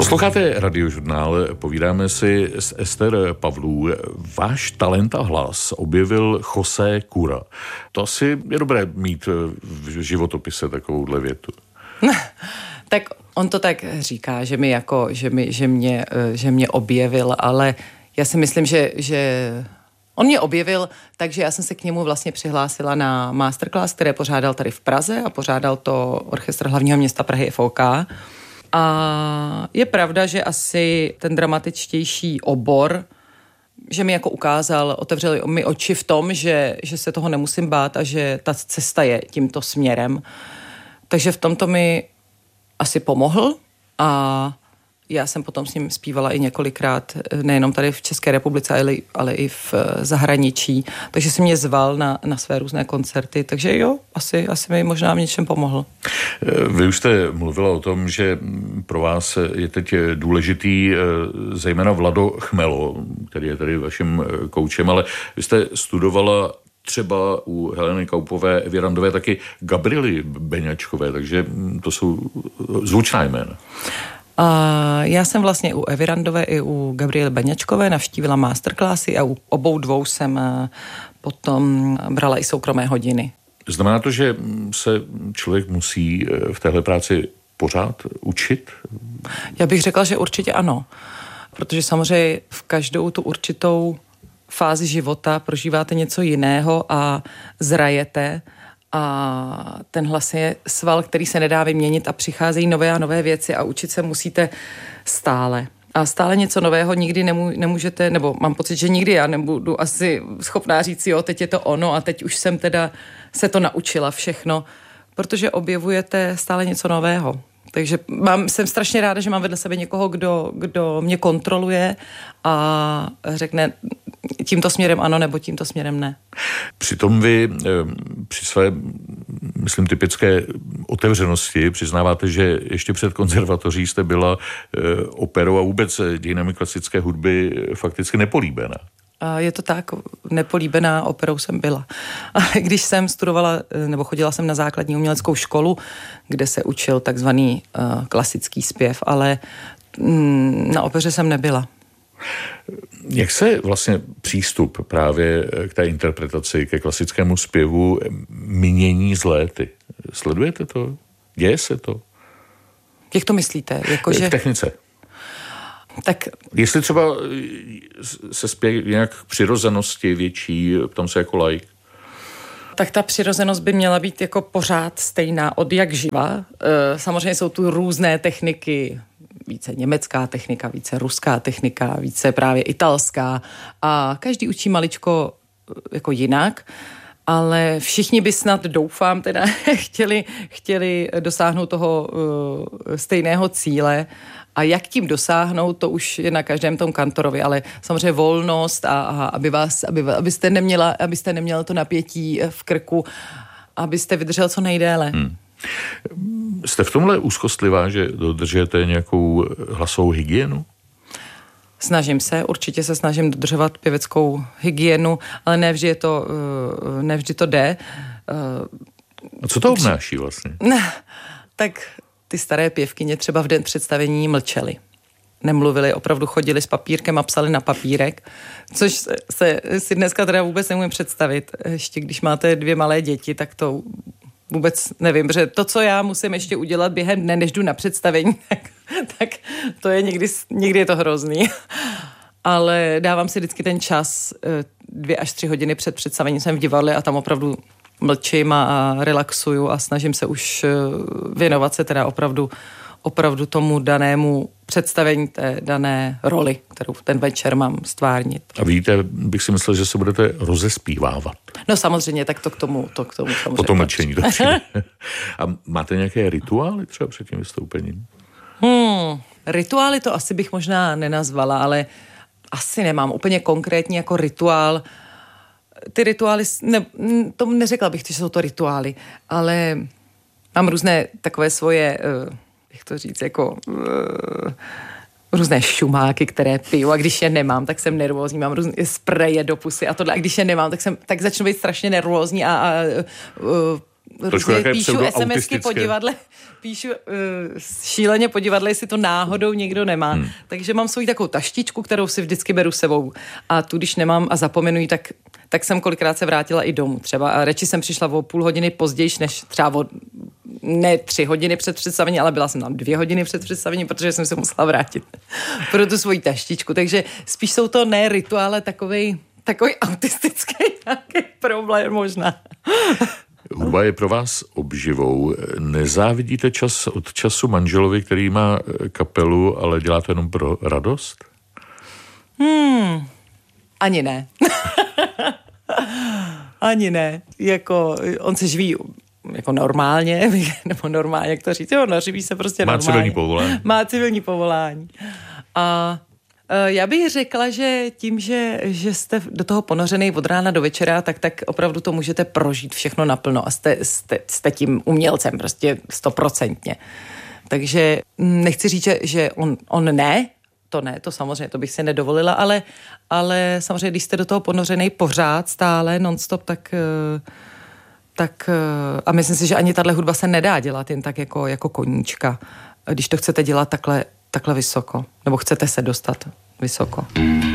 Posloucháte Radiožurnál, povídáme si s Ester Pavlů. Váš talent a hlas objevil José Cura. To asi je dobré mít v životopise takovouhle větu. Tak on to tak říká, že mě objevil, ale já si myslím, že on mě objevil, takže já jsem se k němu vlastně přihlásila na masterclass, které pořádal tady v Praze a pořádal to Orchestr hlavního města Prahy FOK. A je pravda, že asi ten dramatičtější obor, že mi jako ukázal, otevřeli mi oči v tom, že se toho nemusím bát a že ta cesta je tímto směrem. Takže v tomto mi asi pomohl a já jsem potom s ním zpívala i několikrát, nejenom tady v České republice, ale i v zahraničí. Takže si mě zval na své různé koncerty, takže jo, asi mi možná v něčem pomohl. Vy už jste mluvila o tom, že pro vás je teď důležitý zejména Vlado Chmelo, který je tady vaším koučem, ale vy jste studovala třeba u Heleny Kaupové, Evy Randové, taky Gabriely Beňačkové, takže to jsou zvučná jména. Já jsem vlastně u Evy Randové i u Gabriely Beňačkové navštívila masterclassy a u obou dvou jsem potom brala i soukromé hodiny. Znamená to, že se člověk musí v téhle práci pořád učit? Já bych řekla, že určitě ano, protože samozřejmě v každou tu určitou fázi života prožíváte něco jiného a zrajete a ten hlas je sval, který se nedá vyměnit a přicházejí nové a nové věci a učit se musíte stále. A stále něco nového nikdy nemůžete, nebo mám pocit, že nikdy já nebudu asi schopná říct, jo, teď je to ono a teď už jsem teda se to naučila všechno, protože objevujete stále něco nového. Takže jsem strašně ráda, že mám vedle sebe někoho, kdo mě kontroluje a řekne tímto směrem ano, nebo tímto směrem ne. Přitom vy při své, myslím, typické otevřenosti přiznáváte, že ještě před konzervatoří jste byla operou a vůbec dějinami klasické hudby fakticky nepolíbená. Je to tak, nepolíbená operou jsem byla. Ale když jsem studovala, nebo chodila jsem na základní uměleckou školu, kde se učil takzvaný klasický zpěv, ale na opeře jsem nebyla. Jak se vlastně přístup právě k té interpretaci, ke klasickému zpěvu mění z léty? Sledujete to? Děje se to? Jak to myslíte? V technice. Tak jestli třeba se zpěje nějak přirozenosti větší, ptám se jako laik. Tak ta přirozenost by měla být jako pořád stejná od jak živa. Samozřejmě jsou tu různé techniky, více německá technika, více ruská technika, více právě italská a každý učí maličko jako jinak, ale všichni by snad, doufám, teda chtěli dosáhnout toho stejného cíle. A jak tím dosáhnout, to už je na každém tom kantorovi, ale samozřejmě volnost a abyste neměla to napětí v krku, abyste vydržel co nejdéle. Jste v tomhle úzkostlivá, že dodržujete nějakou hlasovou hygienu? Snažím se, určitě se snažím dodržovat pěveckou hygienu, ale nevždy to jde. A co to obnáší vlastně? Tak ty staré pěvkyně třeba v den představení mlčely. Nemluvili, opravdu chodili s papírkem a psali na papírek, což si dneska teda vůbec nemůžu představit. Ještě když máte 2 malé děti, tak to vůbec nevím, protože to, co já musím ještě udělat během dne, než jdu na představení, tak to je někdy je to hrozný. Ale dávám si vždycky ten čas, 2 až 3 hodiny před představením jsem v divadle a tam opravdu mlčím a relaxuju a snažím se už věnovat se teda opravdu tomu danému představení, té dané roli, kterou ten večer mám stvárnit. A víte, bych si myslel, že se budete rozespívávat. No samozřejmě, tak to k tomu samozřejmě. Po tom mlčení. A máte nějaké rituály třeba před tím vystoupením? Rituály to asi bych možná nenazvala, ale asi nemám úplně konkrétní jako rituál. Ty rituály, to neřekla bych, že jsou to rituály, ale mám různé takové svoje, jak to říct, jako různé šumáky, které piju a když je nemám, tak jsem nervózní, mám různé spreje do pusy a tohle a když je nemám, tak začnu být strašně nervózní a píšu SMSky po divadle, píšu šíleně po divadle, jestli to náhodou někdo nemá. Takže mám svou takovou taštičku, kterou si vždycky beru sebou. A tu, když nemám a zapomenu ji, tak jsem kolikrát se vrátila i domů třeba. A radši jsem přišla o půl hodiny později, než třeba ne 3 hodiny před představení, ale byla jsem tam 2 hodiny před představení, protože jsem se musela vrátit pro tu svoji taštičku. Takže spíš jsou to ne rituále, takový autistický nějaký problém možná. Hudba je pro vás obživou. Nezávidíte čas od času manželovi, který má kapelu, ale dělá to jenom pro radost? Ani ne. Ani ne. Jako, on se živí jako normálně, nebo normálně, jak to říct, živí se prostě normálně. Má civilní povolání. A já bych řekla, že tím, že jste do toho ponořený od rána do večera, tak opravdu to můžete prožít všechno naplno a jste tím umělcem prostě 100%. Takže nechci říct, že on ne, to samozřejmě, to bych si nedovolila, ale samozřejmě, když jste do toho ponořený pořád, stále, non-stop, tak a myslím si, že ani tahle hudba se nedá dělat jen tak jako koníčka, když to chcete dělat takhle vysoko, nebo chcete se dostat vysoko.